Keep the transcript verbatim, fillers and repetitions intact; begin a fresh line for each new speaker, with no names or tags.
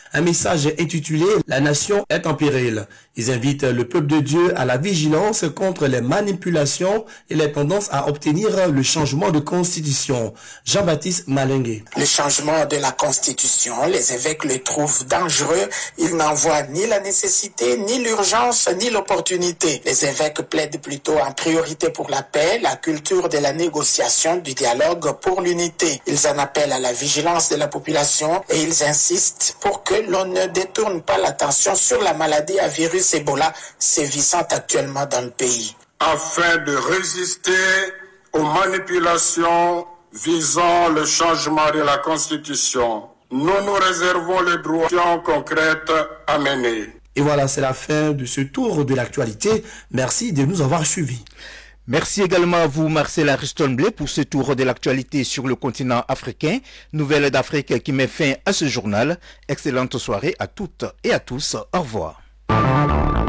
Un message intitulé « La nation est en péril ». Ils invitent le peuple de Dieu à la vigilance contre les manipulations et les tendances à obtenir le changement de constitution. Jean-Baptiste Malingué.
Le changement de la constitution, les évêques le trouvent dangereux. Ils n'en voient ni la nécessité, ni l'urgence, ni l'opportunité. Les évêques plaident plutôt en priorité pour la paix, la culture de la négociation, du dialogue pour l'unité. Ils en appellent à la vigilance de la population et ils insistent pour que l'on ne détourne pas l'attention sur la maladie à virus Ebola sévissant actuellement dans le pays.
Afin de résister aux manipulations visant le changement de la Constitution, nous nous réservons les droits concrètes à mener.
Et voilà, c'est la fin de ce tour de l'actualité. Merci de nous avoir suivis.
Merci également à vous, Marcel Ariston-Blé, pour ce tour de l'actualité sur le continent africain. Nouvelles d'Afrique qui met fin à ce journal. Excellente soirée à toutes et à tous. Au revoir.